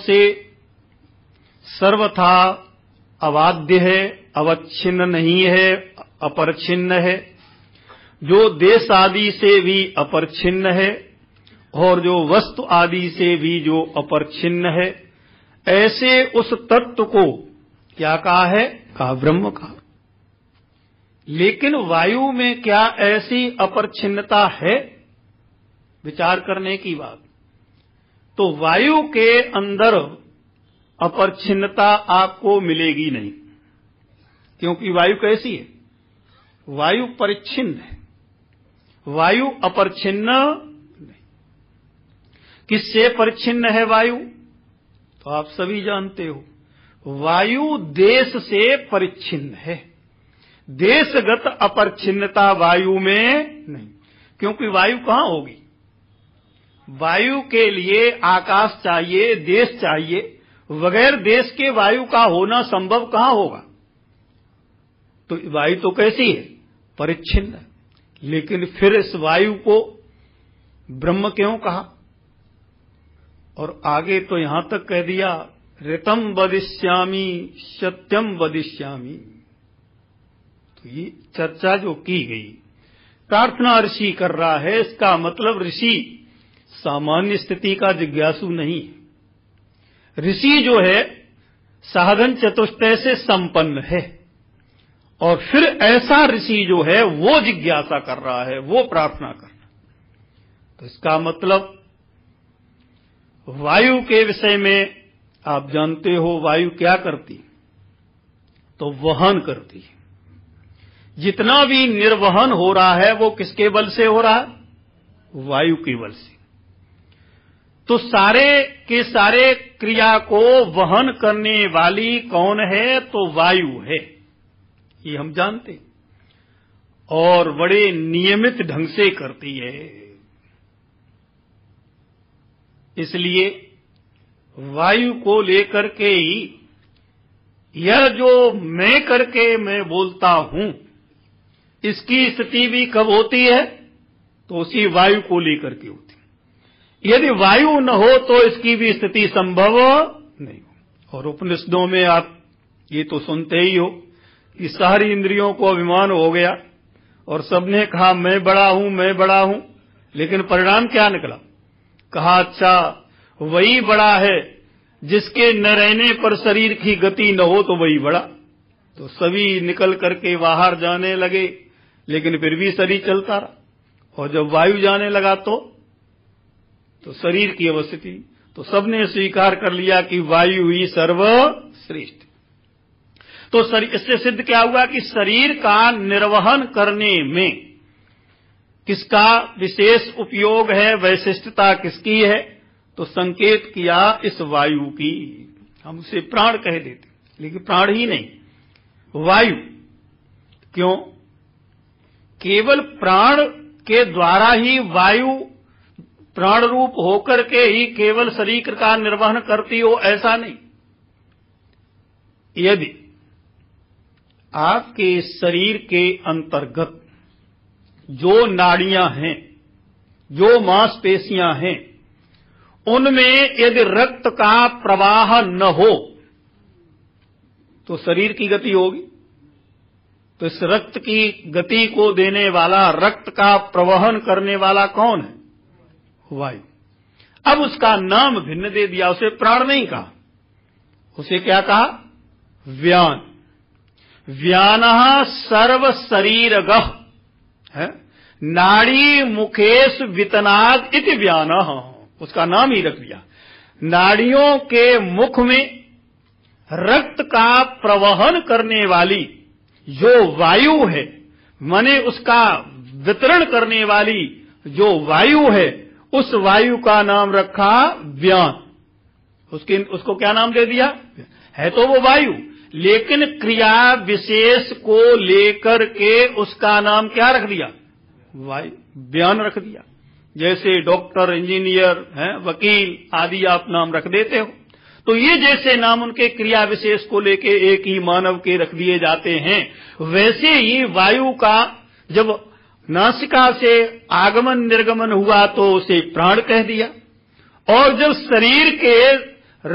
से सर्वथा अबाध्य है, अवच्छिन्न नहीं है, अपरिच्छिन्न है, जो देश आदि से भी अपरिच्छिन्न है और जो वस्तु आदि से भी जो अपरिच्छिन्न है, ऐसे उस तत्व को क्या कहा है? कहा ब्रह्म कहा। लेकिन वायु में क्या ऐसी अपरिच्छिन्नता है? विचार करने की बात। तो वायु के अंदर अपरिच्छिन्नता आपको मिलेगी नहीं, क्योंकि वायु कैसी है? वायु परिच्छिन्न है, वायु अपरिच्छिन्न नहीं। किससे परिच्छिन्न है वायु? तो आप सभी जानते हो, वायु देश से परिच्छिन्न है। देशगत अपरिच्छिन्नता वायु में नहीं, क्योंकि वायु कहां होगी? वायु के लिए आकाश चाहिए, देश चाहिए, बगैर देश के वायु का होना संभव कहां होगा? तो वायु तो कैसी है? परिच्छिन्न है। लेकिन फिर इस वायु को ब्रह्म क्यों कहा? और आगे तो यहां तक कह दिया, ऋतम वदिष्यामि सत्यम वदिष्यामि। तो ये चर्चा जो की गई, प्रार्थना ऋषि कर रहा है, इसका मतलब ऋषि सामान्य स्थिति का जिज्ञासु नहीं है। ऋषि जो है साधन चतुष्टय से संपन्न है, और फिर ऐसा ऋषि जो है वो जिज्ञासा कर रहा है, वो प्रार्थना कर रहा है। तो इसका मतलब वायु के विषय में आप जानते हो, वायु क्या करती? तो वहन करती है। जितना भी निर्वहन हो रहा है वो किसके बल से हो रहा है? वायु के बल से। तो सारे के सारे क्रिया को वहन करने वाली कौन है? तो वायु है, ये हम जानते हैं, और बड़े नियमित ढंग से करती है। इसलिए वायु को लेकर के ही यह जो मैं करके मैं बोलता हूं, इसकी स्थिति भी कब होती है? तो उसी वायु को लेकर के होती है। यदि वायु न हो तो इसकी भी स्थिति संभव नहीं हो। और उपनिषदों में आप ये तो सुनते ही हो कि सारी इंद्रियों को अभिमान हो गया और सबने कहा मैं बड़ा हूं, मैं बड़ा हूं, लेकिन परिणाम क्या निकला? कहा अच्छा वही बड़ा है जिसके न रहने पर शरीर की गति न हो, तो वही बड़ा। तो सभी निकल करके बाहर जाने लगे, लेकिन फिर भी शरीर चलता रहा, और जब वायु जाने लगा तो शरीर की अवस्थिति, तो सबने स्वीकार कर लिया कि वायु ही सर्वश्रेष्ठ। तो इससे सिद्ध क्या हुआ कि शरीर का निर्वहन करने में किसका विशेष उपयोग है, वैशिष्टता किसकी है? तो संकेत किया इस वायु की। हम उसे प्राण कह देते, लेकिन प्राण ही नहीं, वायु। क्यों? केवल प्राण के द्वारा ही वायु प्राण रूप होकर के ही केवल शरीर का निर्वहन करती हो, ऐसा नहीं। यदि आपके शरीर के अंतर्गत जो नाड़ियां हैं, जो मांसपेशियां हैं, उनमें यदि रक्त का प्रवाह न हो तो शरीर की गति होगी। तो इस रक्त की गति को देने वाला, रक्त का प्रवहन करने वाला कौन है? वायु। अब उसका नाम भिन्न दे दिया, उसे प्राण नहीं कहा, उसे क्या कहा? व्यान। व्यानः सर्व शरीरगः है, नाड़ी मुखेश वितनाद इति व्यानः, उसका नाम ही रख दिया। नाड़ियों के मुख में रक्त का प्रवहन करने वाली जो वायु है, माने उसका वितरण करने वाली जो वायु है, उस वायु का नाम रखा व्यान। उसको क्या नाम दे दिया? है तो वो वायु, लेकिन क्रिया विशेष को लेकर के उसका नाम क्या रख दिया? वायु, व्यान रख दिया। जैसे डॉक्टर, इंजीनियर हैं, वकील आदि आप नाम रख देते हो, तो ये जैसे नाम उनके क्रिया विशेष को लेके एक ही मानव के रख दिए जाते हैं, वैसे ही वायु का जब नासिका से आगमन निर्गमन हुआ तो उसे प्राण कह दिया, और जब शरीर के